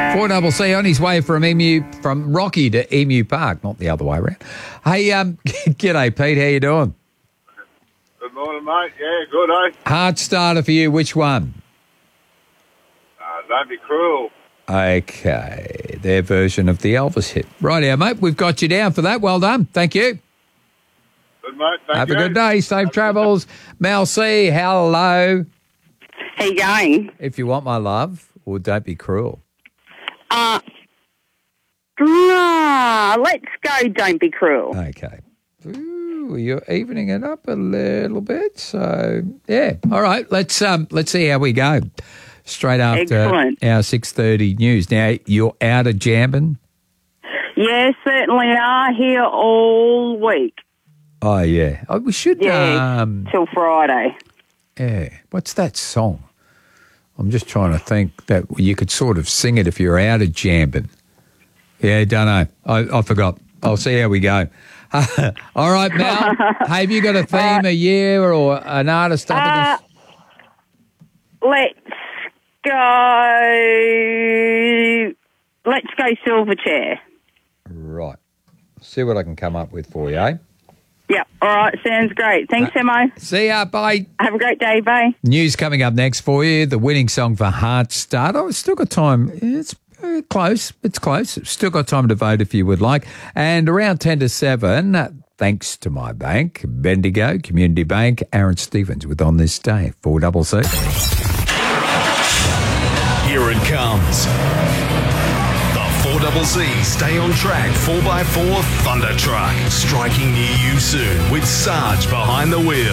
4CC on his way from Rocky to Emu Park, not the other way around. Hey, g'day, Pete. How you doing? Good morning, mate. Yeah, good, eh? Hard starter for you. Which one? Don't Be Cruel. Okay, their version of the Elvis hit. Rightio, mate. We've got you down for that. Well done. Thank you. Good, mate. Thank Have you. a good day. Safe travels. Mel C, hello. How you going? If you want my love, or Don't Be Cruel. Let's go Don't Be Cruel. Okay. Ooh, you're evening it up a little bit. So, yeah. All right. Let's see how we go. Straight after Excellent. our 6:30 news. Now, you're out of jambin? Yeah, certainly are here all week. Oh, yeah. Oh, we should... Yeah, till Friday. Yeah. What's that song? I'm just trying to think that you could sort of sing it if you're out of jambin. Yeah, don't know. I forgot. I'll see how we go. All right, Mel. Hey, have you got a theme, a year, or an artist? Let's go Silverchair. Right. See what I can come up with for you, eh? Yep. All right. Sounds great. Thanks, Emmo. See ya. Bye. Have a great day. Bye. News coming up next for you. The winning song for Heart Starter. I've still got time. It's close. It's close. Still got time to vote if you would like. And around 10 to 7, thanks to my bank, Bendigo Community Bank, Aaron Stevens with On This Day, 4CC. Here it comes. The 4CC Stay on Track 4x4 Thunder Truck. Striking near you soon with Sarge behind the wheel.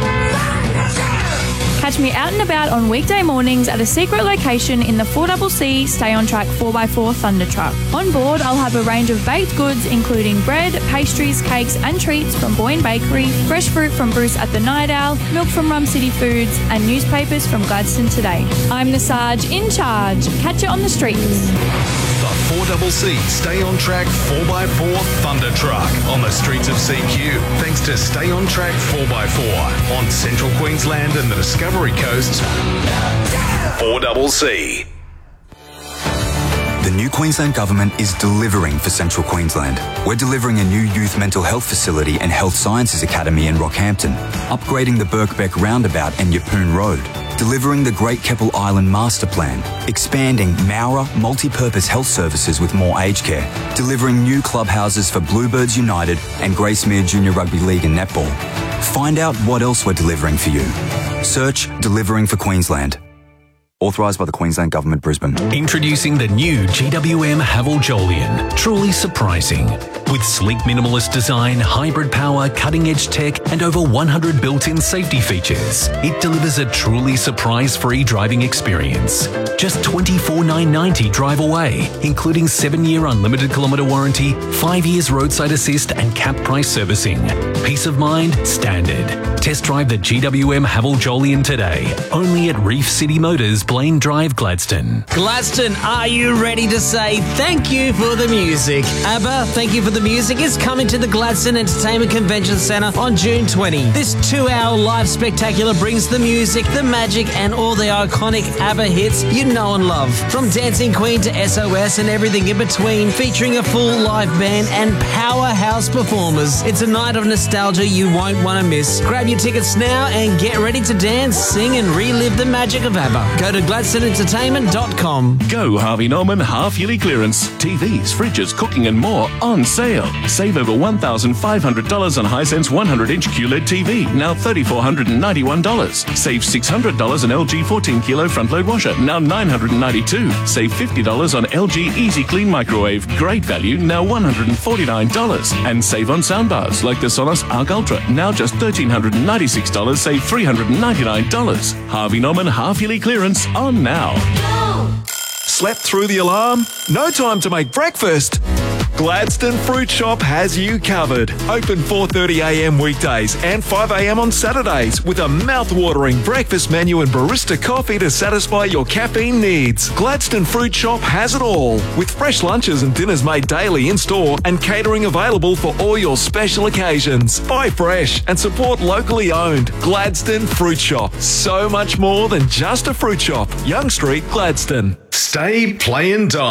Catch me out and about on weekday mornings at a secret location in the 4CC Stay on Track 4x4 Thunder Truck. On board, I'll have a range of baked goods including bread, pastries, cakes and treats from Boyne Bakery, fresh fruit from Bruce at the Night Owl, milk from Rum City Foods and newspapers from Gladstone Today. I'm the Sarge in charge. Catch you on the streets. The 4CC Stay on Track 4x4 Thunder Truck on the streets of CQ. Thanks to Stay on Track 4x4 on Central Queensland and the Discovery Coast. 4CC. The new Queensland Government is delivering for Central Queensland. We're delivering a new youth mental health facility and health sciences academy in Rockhampton, upgrading the Birkbeck Roundabout and Yeppoon Road, delivering the Great Keppel Island Master Plan, expanding Mowra multi-purpose health services with more aged care, delivering new clubhouses for Bluebirds United and Gracemere Junior Rugby League and Netball. Find out what else we're delivering for you. Search Delivering for Queensland. Authorised by the Queensland Government, Brisbane. Introducing the new GWM Haval Jolyon. Truly surprising. With sleek minimalist design, hybrid power, cutting-edge tech, and over 100 built-in safety features, it delivers a truly surprise-free driving experience. Just $24,990 drive away, including 7-year unlimited kilometre warranty, 5 years roadside assist, and cap price servicing. Peace of mind, standard. Test drive the GWM Haval Jolyon today, only at Reef City Motors, Blaine Drive, Gladstone. Gladstone, are you ready to say thank you for the music? ABBA, Thank You for the Music is coming to the Gladstone Entertainment Convention Centre on June 20. This 2-hour live spectacular brings the music, the magic and all the iconic ABBA hits you know and love. From Dancing Queen to SOS and everything in between, featuring a full live band and powerhouse performers. It's a night of nostalgia you won't want to miss. Grab your tickets now and get ready to dance, sing and relive the magic of ABBA. Go to GladstoneEntertainment.com. Go Harvey Norman half-yearly clearance. TVs, fridges, cooking and more on sale. Save over $1,500 on Hisense 100-inch QLED TV, now $3,491. Save $600 on LG 14-kilo front-load washer, now $992. Save $50 on LG Easy Clean microwave, great value, now $149. And save on soundbars like the Sonos Arc Ultra, now just $1,396, save $399. Harvey Norman half-yearly clearance on now. Slept through the alarm? No time to make breakfast? Gladstone Fruit Shop has you covered. Open 4:30am weekdays and 5am on Saturdays with a mouth-watering breakfast menu and barista coffee to satisfy your caffeine needs. Gladstone Fruit Shop has it all, with fresh lunches and dinners made daily in-store and catering available for all your special occasions. Buy fresh and support locally owned. Gladstone Fruit Shop. So much more than just a fruit shop. Young Street, Gladstone. Stay, play and die.